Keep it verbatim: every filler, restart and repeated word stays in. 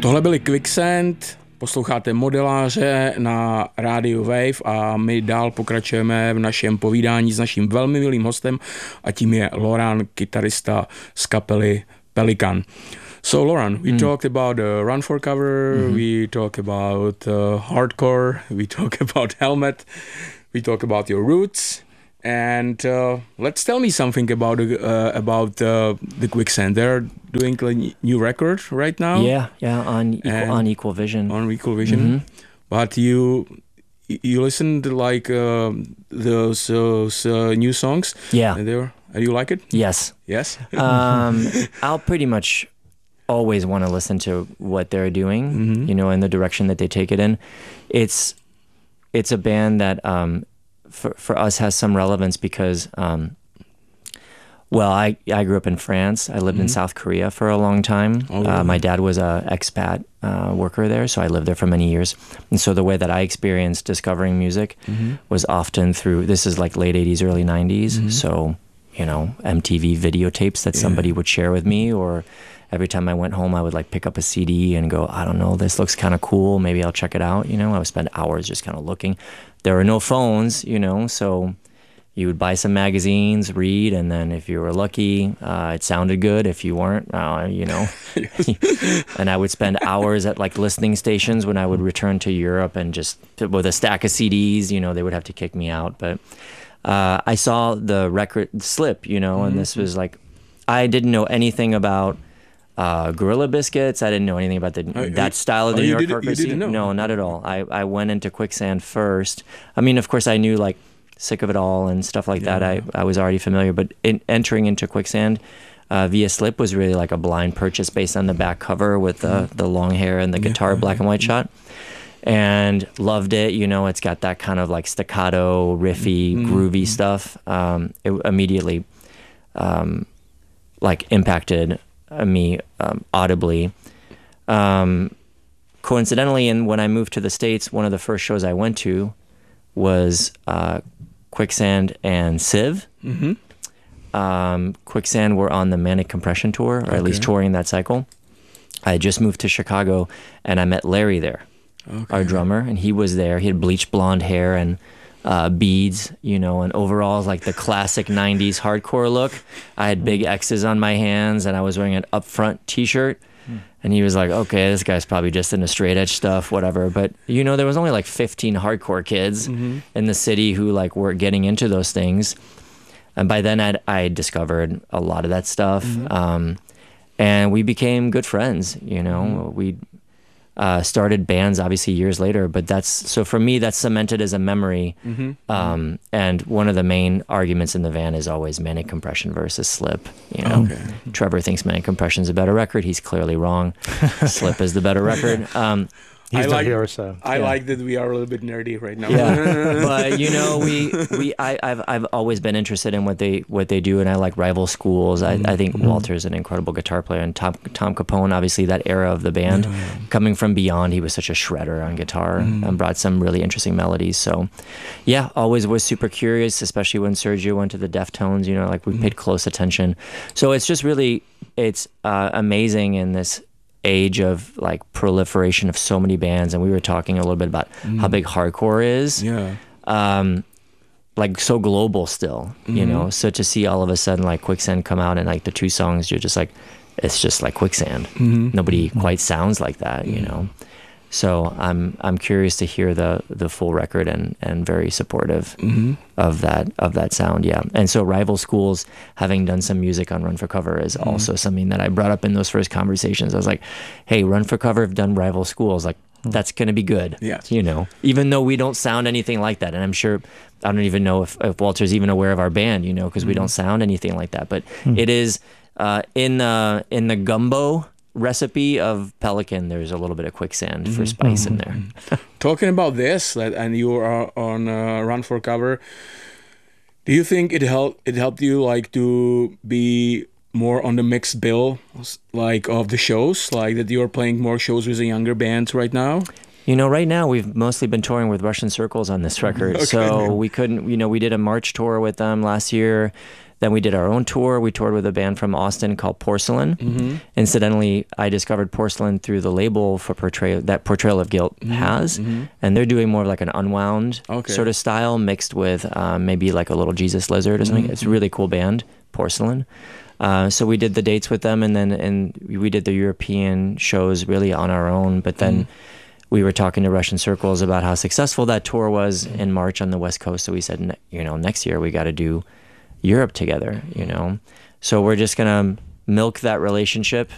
Tohle byli Quicksand, posloucháte Modeláře na rádiu Wave a my dál pokračujeme v našem povídání s naším velmi milým hostem a tím je Loran, kytarista z kapely Pelican. So Loran, we mm. talked about uh, Run for Cover, mm-hmm. we talk about uh, hardcore, we talk about Helmet, we talk about your roots. And uh, let's tell me something about uh, about uh, the Quicksand. They're doing a new record right now. Yeah, yeah, on equal, on Equal Vision. On Equal Vision. Mm-hmm. But you you listened to like uh, those, those uh, new songs. Yeah. And they were, and you like it? Yes. Yes. um, I'll pretty much always want to listen to what they're doing. Mm-hmm. You know, in the direction that they take it in. It's it's a band that. Um, For, for us has some relevance because, um, well, I, I grew up in France. I lived mm-hmm. in South Korea for a long time. Oh, uh, my dad was a expat uh, worker there, so I lived there for many years. And so the way that I experienced discovering music mm-hmm. was often through, this is like late eighties, early nineties. Mm-hmm. So, you know, M T V videotapes that yeah. somebody would share with me, or every time I went home, I would like pick up a C D and go, I don't know, this looks kind of cool. Maybe I'll check it out. You know, I would spend hours just kind of looking. There were no phones, you know, so you would buy some magazines, read, and then if you were lucky, uh, it sounded good. If you weren't, uh, you know, and I would spend hours at like listening stations when I would return to Europe and just with a stack of C Ds, you know, they would have to kick me out. But uh, I saw the record Slip, you know, mm-hmm. and this was like, I didn't know anything about Uh, Gorilla Biscuits. I didn't know anything about the uh, that style of the oh, New York hardcore hardcore scene. Know. No, not at all. I, I went into Quicksand first. I mean, of course, I knew like Sick of It All and stuff like yeah. that. I, I was already familiar, but in, entering into Quicksand uh, via Slip was really like a blind purchase based on the back cover with the, mm. the long hair and the yeah. guitar black and white shot. And loved it. You know, it's got that kind of like staccato, riffy, mm. groovy mm. stuff. Um, it immediately um, like impacted me um, audibly. Um, coincidentally, and when I moved to the States, one of the first shows I went to was uh, Quicksand and Civ. Mm-hmm. Um, Quicksand were on the Manic Compression tour, or okay. at least touring that cycle. I had just moved to Chicago, and I met Larry there, okay. our drummer, and he was there. He had bleached blonde hair and Uh, beads, you know, and overalls, like the classic nineties hardcore look. I had big X's on my hands, and I was wearing an Upfront t-shirt. Mm. And he was like, okay, this guy's probably just into straight edge stuff, whatever. But, you know, there was only like fifteen hardcore kids mm-hmm. in the city who like were getting into those things. And by then I'd, I discovered a lot of that stuff. Mm-hmm. Um, and we became good friends, you know, mm-hmm. we Uh, started bands obviously years later, but that's so for me that's cemented as a memory. Mm-hmm. Um, and one of the main arguments in the van is always Manic Compression versus Slip. You know, okay. Trevor thinks Manic Compression's a better record. He's clearly wrong. Slip is the better record. Um, He's I not like, here, so I yeah. like that we are a little bit nerdy right now. Yeah, but you know, we we I, I've I've always been interested in what they what they do, and I like Rival Schools. I, I think mm-hmm. Walter's an incredible guitar player, and Tom Tom Capone, obviously that era of the band, yeah. coming from Beyond, he was such a shredder on guitar mm. and brought some really interesting melodies. So, yeah, always was super curious, especially when Sergio went to the Deftones. You know, like we mm. paid close attention. So it's just really it's uh, amazing in this age of like proliferation of so many bands, and we were talking a little bit about mm. how big hardcore is. Yeah. Um, like so global still, mm-hmm. you know. So to see all of a sudden like Quicksand come out and like the two songs, you're just like, it's just like Quicksand. Mm-hmm. Nobody mm-hmm. quite sounds like that, you know. So I'm I'm curious to hear the the full record and and very supportive mm-hmm. of that of that sound, yeah. And so Rival Schools, having done some music on Run for Cover, is mm-hmm. also something that I brought up in those first conversations. I was like, hey, Run for Cover have done Rival Schools, like that's gonna be good, yeah. You know, even though we don't sound anything like that, and I'm sure I don't even know if, if Walter's even aware of our band, you know, because mm-hmm. we don't sound anything like that. But mm-hmm. it is uh, in uh, in the gumbo recipe of Pelican, there's a little bit of Quicksand mm-hmm. for spice mm-hmm. in there. Talking about this, and you are on uh, Run for Cover, do you think it helped it helped you like to be more on the mixed bill, like of the shows, like that you are playing more shows with the younger bands right now? You know, right now we've mostly been touring with Russian Circles on this record. Okay. So we couldn't, you know, we did a March tour with them last year. Then we did our own tour. We toured with a band from Austin called Porcelain. Mm-hmm. Incidentally, I discovered Porcelain through the label for portrayal that Portrayal of Guilt Mm-hmm. has. Mm-hmm. And they're doing more of like an unwound Okay. sort of style mixed with um, maybe like a little Jesus Lizard or something. Mm-hmm. It's a really cool band, Porcelain. Uh, so we did the dates with them, and then and we did the European shows really on our own. But then Mm-hmm. we were talking to Russian Circles about how successful that tour was in March on the West Coast. So we said, "Ne- you know, next year we got to do Europe together, you know. So we're just gonna milk that relationship